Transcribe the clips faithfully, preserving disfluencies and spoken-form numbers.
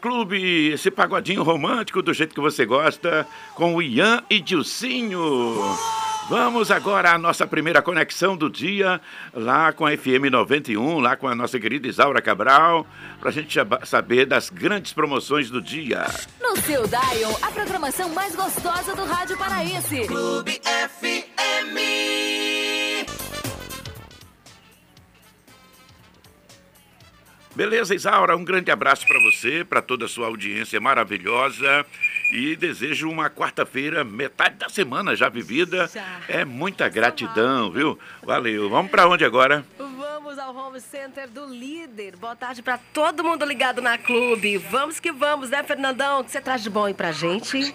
Clube, esse pagodinho romântico do jeito que você gosta, com o Ian e Dilcinho. Vamos agora à nossa primeira conexão do dia, lá com a F M noventa e um, lá com a nossa querida Isaura Cabral, para a gente saber das grandes promoções do dia. No seu dial, a programação mais gostosa do rádio paraense. Clube F M. Beleza, Isaura, um grande abraço para você, para toda a sua audiência maravilhosa e desejo uma quarta-feira, metade da semana já vivida. Já. É muita gratidão, viu? Valeu. Vamos para onde agora? Vamos ao Home Center do Líder. Boa tarde para todo mundo ligado na Clube. Vamos que vamos, né, Fernandão? O que você traz de bom aí pra gente?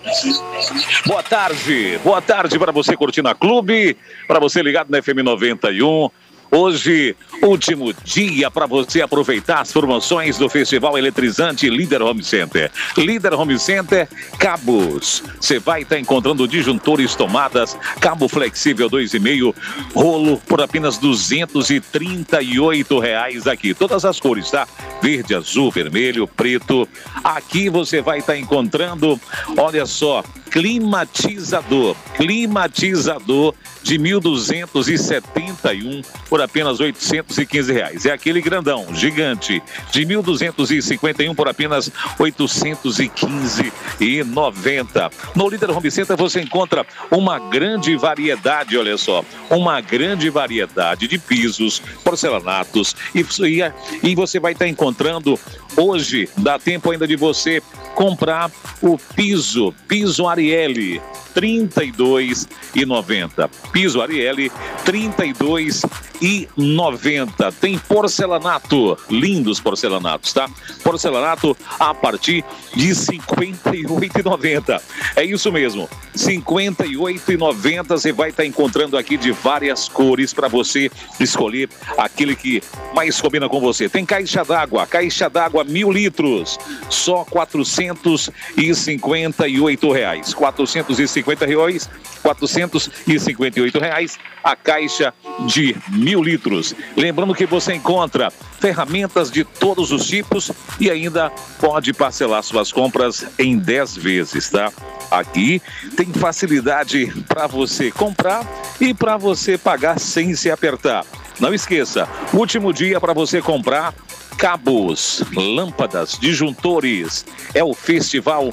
Boa tarde. Boa tarde para você curtindo a Clube, para você ligado na F M noventa e um. Hoje, último dia para você aproveitar as promoções do Festival Eletrizante Líder Home Center. Líder Home Center, cabos. Você vai estar encontrando disjuntores, tomadas, cabo flexível dois e meio, rolo por apenas duzentos e trinta e oito reais aqui. Todas as cores, tá? Verde, azul, vermelho, preto. Aqui você vai estar encontrando, olha só, climatizador. Climatizador de mil duzentos e setenta e um por apenas oitocentos e quinze reais. É aquele grandão, gigante, de mil duzentos e cinquenta e um por apenas oitocentos e quinze e noventa. No Líder Home Center você encontra uma grande variedade, olha só, uma grande variedade de pisos, porcelanatos e, e, e você vai estar encontrando hoje, dá tempo ainda de você comprar o piso, piso Arielle, trinta e dois reais e noventa centavos. Piso Arielle, trinta e dois reais e noventa centavos. Tem porcelanato, lindos porcelanatos, tá? Porcelanato a partir de cinquenta e oito reais e noventa centavos. É isso mesmo, cinquenta e oito reais e noventa centavos. Você vai estar encontrando aqui de várias cores para você escolher aquele que mais combina com você. Tem caixa d'água, caixa d'água mil litros, só quatrocentos e cinquenta e oito reais. quatrocentos e cinquenta reais, quatrocentos e cinquenta e oito reais a caixa de mil litros. Lembrando que você encontra ferramentas de todos os tipos e ainda pode parcelar suas compras em dez vezes, tá? Aqui tem facilidade para você comprar e para você pagar sem se apertar. Não esqueça, último dia para você comprar cabos, lâmpadas, disjuntores. É o Festival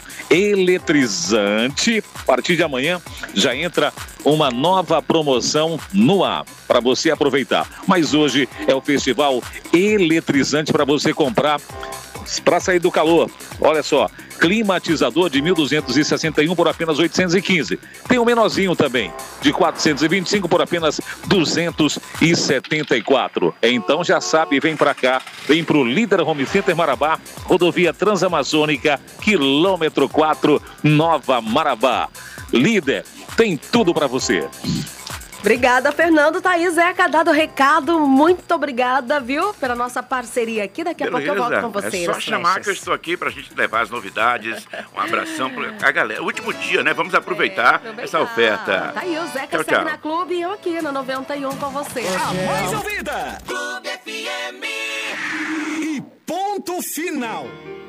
Eletrizante. A partir de amanhã já entra uma nova promoção no ar para você aproveitar. Mas hoje é o Festival Eletrizante para você comprar para sair do calor. Olha só, climatizador de mil duzentos e sessenta e um por apenas oitocentos e quinze. Tem um menorzinho também, de quatrocentos e vinte e cinco por apenas duzentos e setenta e quatro. Então já sabe, vem para cá, vem pro Líder Home Center Marabá, rodovia Transamazônica, quilômetro quatro, Nova Marabá. Líder, tem tudo para você. Obrigada, Fernando. Thaís Zeca, dado o recado, muito obrigada, viu, pela nossa parceria aqui. Daqui a Beleza. pouco eu volto com você. É só chamar flechas. Que eu estou aqui pra gente levar as novidades. Um abração pra galera. Último dia, né? Vamos aproveitar é, essa oferta. Tá aí, o Zeca tchau, segue tchau. na Clube e eu aqui na noventa e um com você. A mais ouvida, Clube F M. E ponto final.